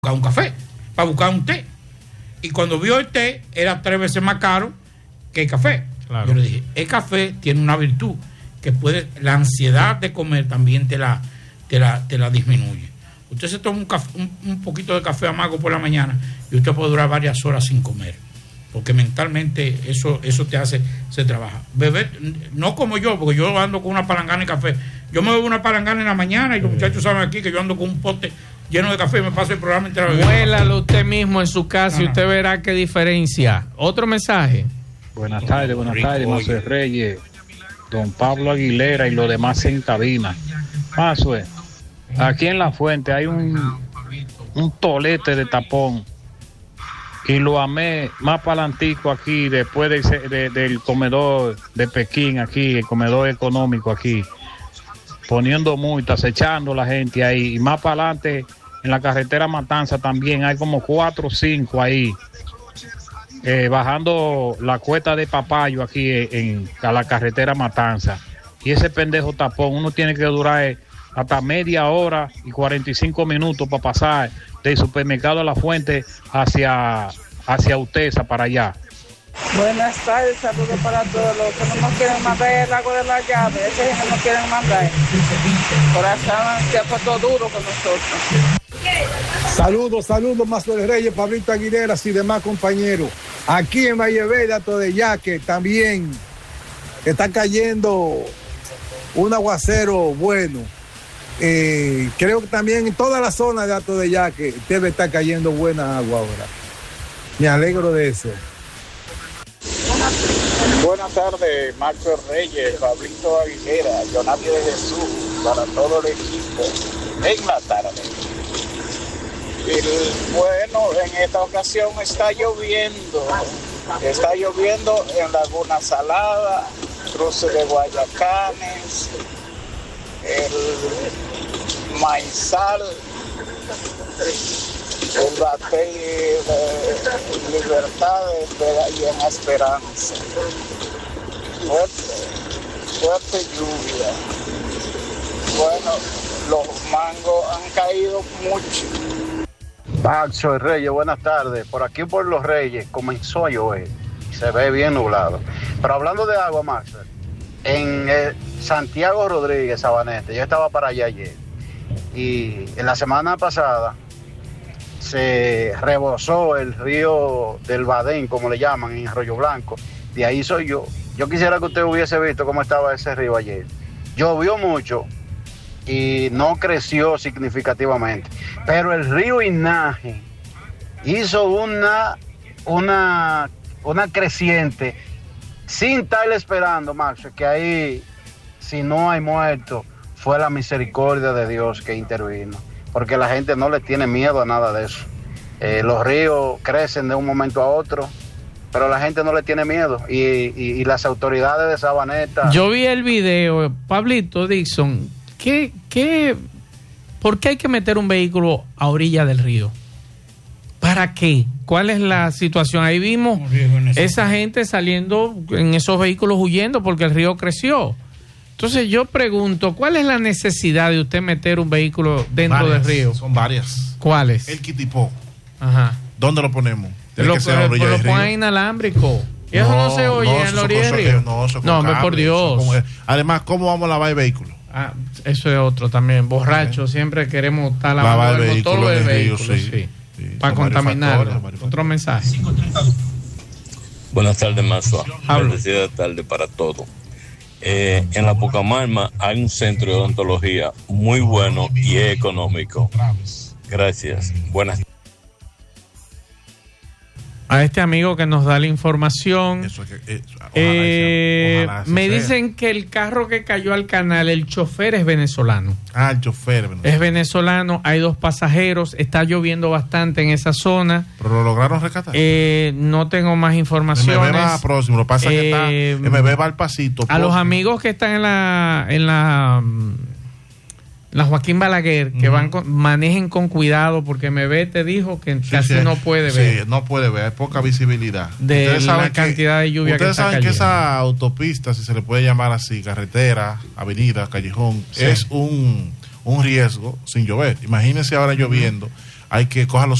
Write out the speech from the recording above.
buscar un café, para buscar un té. Y cuando vio el té, era 3 veces más caro que el café. Claro. Yo le dije, el café tiene una virtud, que la ansiedad de comer también te la disminuye. Usted se toma un poquito de café amargo por la mañana y usted puede durar varias horas sin comer, porque mentalmente eso te hace, se trabaja. Beber, no como yo, porque yo ando con una palangana de café. Yo me bebo una palangana en la mañana y los muchachos saben aquí que yo ando con un pote lleno de café y me paso el programa entero. Muélalo usted mismo en su casa y usted verá qué diferencia. Otro mensaje. Buenas tardes, Mazo Reyes, don Pablo Aguilera y los demás en cabina. Mazo, aquí en La Fuente hay un tolete de tapón y lo amé más palantico aquí, después del comedor de Pekín aquí, el comedor económico aquí, poniendo multas, echando la gente ahí, y más para adelante en la carretera Matanza también hay como 4 o 5 ahí, bajando la cuesta de Papayo aquí a la carretera Matanza, y ese pendejo tapón, uno tiene que durar hasta media hora y 45 minutos para pasar del supermercado de La Fuente hacia Utesa para allá. Buenas tardes, saludos para todos los que no nos quieren mandar el agua de la llave, ese que no nos quieren mandar. Corazón se ha puesto duro con nosotros. Saludos, Mazo de Reyes, Pablito Aguilera y demás compañeros. Aquí en Valle Verde, Alto de Yaque, también está cayendo un aguacero bueno. Creo que también en toda la zona de Alto de Yaque debe estar cayendo buena agua ahora. Me alegro de eso. Buenas tardes, Marco Reyes, Pablito Aguilera, Jonathan de Jesús, para todo el equipo en la tarde. Y bueno, en esta ocasión está lloviendo en Laguna Salada, cruce de Guayacanes, el Maizal, el Batey de Libertades y en Esperanza. Fuerte lluvia. Bueno, los mangos han caído mucho. Mazo Reyes, buenas tardes. Por aquí por Los Reyes comenzó a llover. Se ve bien nublado. Pero hablando de agua, Max, en Santiago Rodríguez, Sabanete, yo estaba para allá ayer. Y en la semana pasada se rebosó el río del Badén, como le llaman, en Arroyo Blanco. De ahí soy yo. Yo quisiera que usted hubiese visto cómo estaba ese río ayer. Llovió mucho y no creció significativamente. Pero el río Inaje hizo una creciente sin estar esperando, Max, que ahí, si no hay muertos, fue la misericordia de Dios que intervino. Porque la gente no le tiene miedo a nada de eso. Los ríos crecen de un momento a otro, pero la gente no le tiene miedo. Y las autoridades de Sabaneta... Yo vi el video, Pablito Dixon, ¿por qué hay que meter un vehículo a orilla del río? ¿Para qué? ¿Cuál es la situación? Ahí vimos esa gente saliendo en esos vehículos huyendo porque el río creció. Entonces yo pregunto, ¿cuál es la necesidad de usted meter un vehículo dentro del río? Son varias. ¿Cuáles? El Quitipó. Ajá. ¿Dónde lo ponemos? Lo ponen inalámbrico. Y eso no se oye en la orilla del río. No, por Dios. Además, ¿cómo vamos a lavar el vehículo? Ah, eso es otro también. Borracho, siempre queremos estar lavando el motor del vehículo. Sí. Para contaminarlo. Otro mensaje. Buenas tardes, Mazo. Bendecida tarde para todos. En la Pucamalma hay un centro de odontología muy bueno y económico. Gracias. Buenas tardes. A este amigo que nos da la información. Me dicen que el carro que cayó al canal, el chofer es venezolano. Ah, el chofer es venezolano. Hay 2 pasajeros. Está lloviendo bastante en esa zona. ¿Pero lo lograron rescatar? No tengo más informaciones. MB va próximo. Lo que pasa es que MB va al pasito. A los amigos que están en la Joaquín Balaguer, que manejen con cuidado, porque MB te dijo que casi no puede ver. Sí, no puede ver, hay poca visibilidad. De la cantidad de lluvia que está cayendo. Ustedes saben que esa autopista, si se le puede llamar así, carretera, avenida, callejón, es un riesgo sin llover. Imagínense ahora lloviendo. hay que coger los